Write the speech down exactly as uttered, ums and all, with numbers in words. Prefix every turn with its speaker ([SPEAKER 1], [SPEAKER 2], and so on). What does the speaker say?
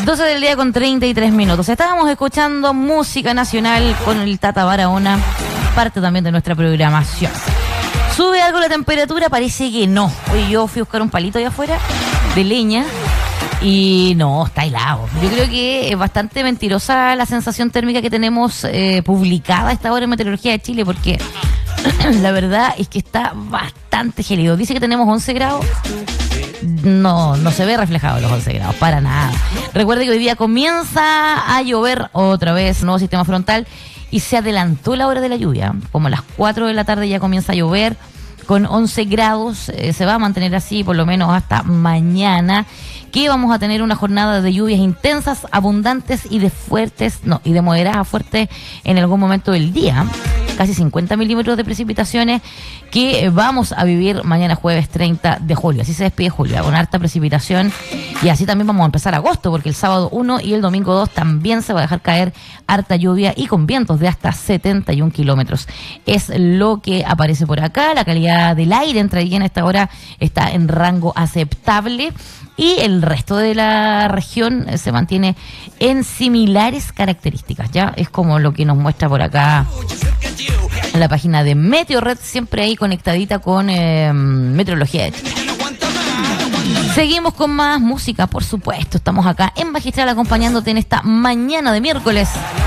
[SPEAKER 1] doce del día con treinta y tres minutos. Estábamos escuchando música nacional con el Tata Barahona, parte también de nuestra programación. ¿Sube algo la temperatura? Parece que no. Hoy yo fui a buscar un palito allá afuera de leña y no, está helado. Yo creo que es bastante mentirosa la sensación térmica que tenemos eh, publicada a esta hora en Meteorología de Chile, porque la verdad es que está bastante gélido. Dice que tenemos once grados. No, no se ve reflejado los once grados, para nada. Recuerde que hoy día comienza a llover otra vez, nuevo sistema frontal, y se adelantó la hora de la lluvia. Como a las cuatro de la tarde ya comienza a llover, con once grados, eh, se va a mantener así por lo menos hasta mañana, que vamos a tener una jornada de lluvias intensas, abundantes y de fuertes, no, y de moderadas a fuertes en algún momento del día. Casi cincuenta milímetros de precipitaciones que vamos a vivir mañana jueves treinta de julio. Así se despide julio, con harta precipitación. Y así también vamos a empezar agosto, porque el sábado uno y el domingo dos también se va a dejar caer harta lluvia y con vientos de hasta setenta y un kilómetros. Es lo que aparece por acá. La calidad del aire entre ahí en esta hora está en rango aceptable. Y el resto de la región se mantiene en similares características. Ya es como lo que nos muestra por acá en la página de Meteorred, siempre ahí conectadita con eh, Meteorología de Chile. Seguimos con más música, por supuesto. Estamos acá en Magistral acompañándote en esta mañana de miércoles.